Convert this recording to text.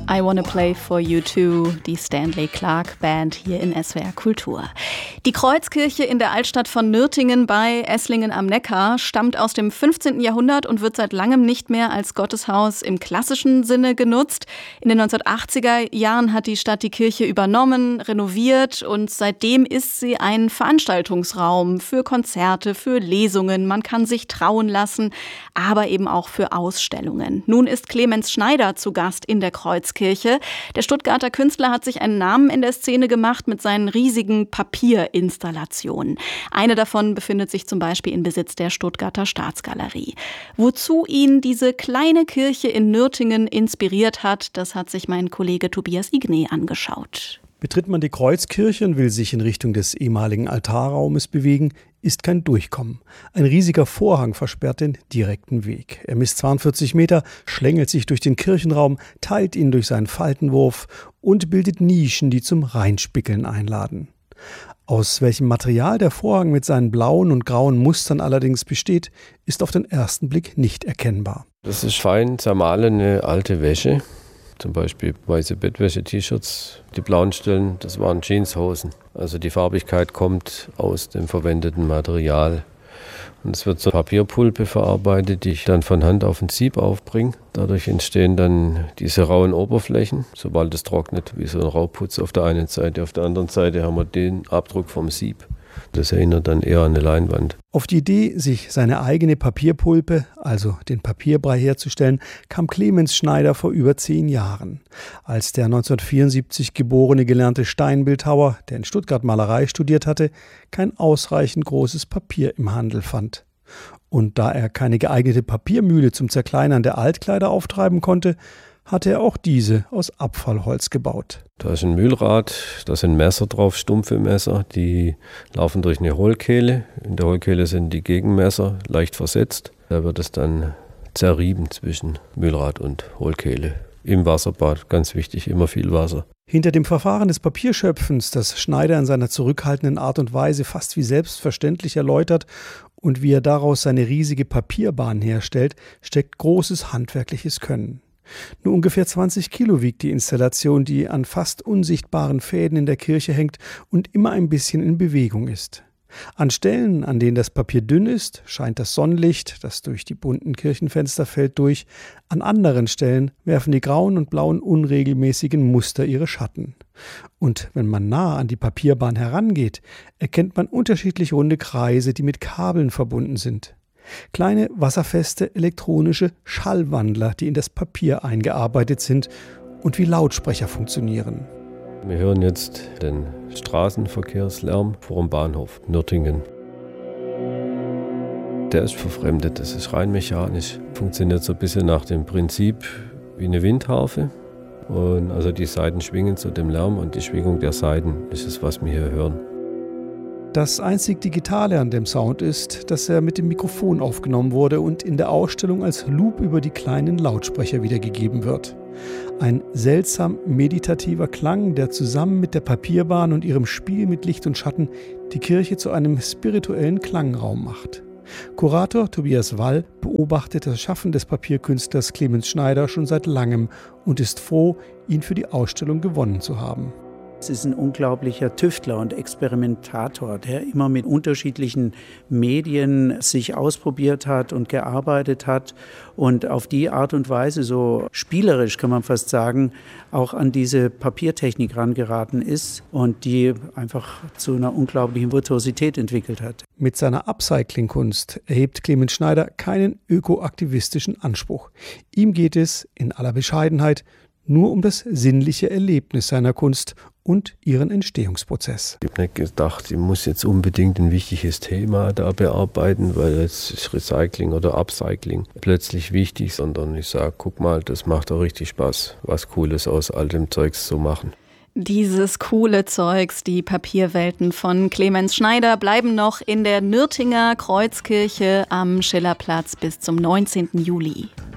I Wanna Play for You Too, die Stanley Clarke Band hier in SWR Kultur. Die Kreuzkirche in der Altstadt von Nürtingen bei Esslingen am Neckar stammt aus dem 15. Jahrhundert und wird seit langem nicht mehr als Gotteshaus im klassischen Sinne genutzt. In den 1980er Jahren hat die Stadt die Kirche übernommen, renoviert und seitdem ist sie ein Veranstaltungsraum für Konzerte, für Lesungen. Man kann sich trauen lassen, aber eben auch für Ausstellungen. Nun ist Clemens Schneider zu Gast in der Kreuzkirche. Der Stuttgarter Künstler hat sich einen Namen in der Szene gemacht mit seinen riesigen Papierinstallationen. Eine davon befindet sich zum Beispiel in Besitz der Stuttgarter Staatsgalerie. Wozu ihn diese kleine Kirche in Nürtingen inspiriert hat, das hat sich mein Kollege Tobias Igné angeschaut. Betritt man die Kreuzkirche und will sich in Richtung des ehemaligen Altarraumes bewegen, ist kein Durchkommen. Ein riesiger Vorhang versperrt den direkten Weg. Er misst 42 Meter, schlängelt sich durch den Kirchenraum, teilt ihn durch seinen Faltenwurf und bildet Nischen, die zum Reinspickeln einladen. Aus welchem Material der Vorhang mit seinen blauen und grauen Mustern allerdings besteht, ist auf den ersten Blick nicht erkennbar. Das ist fein zermahlene alte Wäsche. Zum Beispiel weiße Bettwäsche, T-Shirts. Die blauen Stellen, das waren Jeanshosen. Also die Farbigkeit kommt aus dem verwendeten Material. Und es wird zur Papierpulpe verarbeitet, die ich dann von Hand auf ein Sieb aufbringe. Dadurch entstehen dann diese rauen Oberflächen, sobald es trocknet, wie so ein Rauputz auf der einen Seite. Auf der anderen Seite haben wir den Abdruck vom Sieb. Das erinnert dann eher an eine Leinwand. Auf die Idee, sich seine eigene Papierpulpe, also den Papierbrei herzustellen, kam Clemens Schneider vor über 10 Jahren. Als der 1974 geborene gelernte Steinbildhauer, der in Stuttgart Malerei studiert hatte, kein ausreichend großes Papier im Handel fand. Und da er keine geeignete Papiermühle zum Zerkleinern der Altkleider auftreiben konnte, hatte er auch diese aus Abfallholz gebaut. Da ist ein Mühlrad, da sind Messer drauf, stumpfe Messer, die laufen durch eine Hohlkehle. In der Hohlkehle sind die Gegenmesser leicht versetzt. Da wird es dann zerrieben zwischen Mühlrad und Hohlkehle. Im Wasserbad, ganz wichtig, immer viel Wasser. Hinter dem Verfahren des Papierschöpfens, das Schneider in seiner zurückhaltenden Art und Weise fast wie selbstverständlich erläutert und wie er daraus seine riesige Papierbahn herstellt, steckt großes handwerkliches Können. Nur ungefähr 20 Kilo wiegt die Installation, die an fast unsichtbaren Fäden in der Kirche hängt und immer ein bisschen in Bewegung ist. An Stellen, an denen das Papier dünn ist, scheint das Sonnenlicht, das durch die bunten Kirchenfenster fällt, durch. An anderen Stellen werfen die grauen und blauen unregelmäßigen Muster ihre Schatten. Und wenn man nah an die Papierbahn herangeht, erkennt man unterschiedlich runde Kreise, die mit Kabeln verbunden sind. Kleine, wasserfeste, elektronische Schallwandler, die in das Papier eingearbeitet sind und wie Lautsprecher funktionieren. Wir hören jetzt den Straßenverkehrslärm vor dem Bahnhof Nürtingen. Der ist verfremdet, das ist rein mechanisch. Funktioniert so ein bisschen nach dem Prinzip wie eine Windharfe. Und also die Saiten schwingen zu dem Lärm und die Schwingung der Saiten ist es, was wir hier hören. Das einzig Digitale an dem Sound ist, dass er mit dem Mikrofon aufgenommen wurde und in der Ausstellung als Loop über die kleinen Lautsprecher wiedergegeben wird. Ein seltsam meditativer Klang, der zusammen mit der Papierbahn und ihrem Spiel mit Licht und Schatten die Kirche zu einem spirituellen Klangraum macht. Kurator Tobias Wall beobachtet das Schaffen des Papierkünstlers Clemens Schneider schon seit langem und ist froh, ihn für die Ausstellung gewonnen zu haben. Es ist ein unglaublicher Tüftler und Experimentator, der immer mit unterschiedlichen Medien sich ausprobiert hat und gearbeitet hat und auf die Art und Weise so spielerisch, kann man fast sagen, auch an diese Papiertechnik rangeraten ist und die einfach zu einer unglaublichen Virtuosität entwickelt hat. Mit seiner Upcycling-Kunst erhebt Clemens Schneider keinen ökoaktivistischen Anspruch. Ihm geht es in aller Bescheidenheit nur um das sinnliche Erlebnis seiner Kunst und ihren Entstehungsprozess. Ich habe nicht gedacht, ich muss jetzt unbedingt ein wichtiges Thema da bearbeiten, weil jetzt ist Recycling oder Upcycling plötzlich wichtig, sondern ich sage, guck mal, das macht doch richtig Spaß, was Cooles aus all dem Zeugs zu machen. Dieses coole Zeugs, die Papierwelten von Clemens Schneider, bleiben noch in der Nürtinger Kreuzkirche am Schillerplatz bis zum 19. Juli.